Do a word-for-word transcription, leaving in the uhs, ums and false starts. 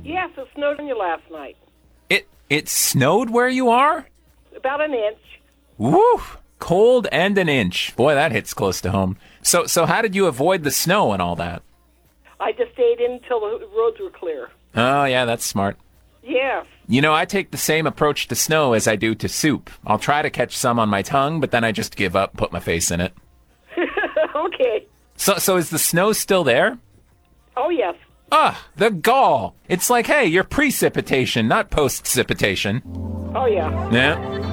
Yes, it snowed on you last night. It it snowed where you are? About an inch. Woo! Cold and an inch. Boy, that hits close to home. So so how did you avoid the snow and all that? I just stayed in until the roads were clear. Oh, yeah, that's smart. Yes. You know, I take the same approach to snow as I do to soup. I'll try to catch some on my tongue, but then I just give up, put my face in it. Okay. So so is the snow still there? Oh, yes. Ah, the gall. It's like, hey, you're precipitation, not post-cipitation. Oh, yeah. Yeah.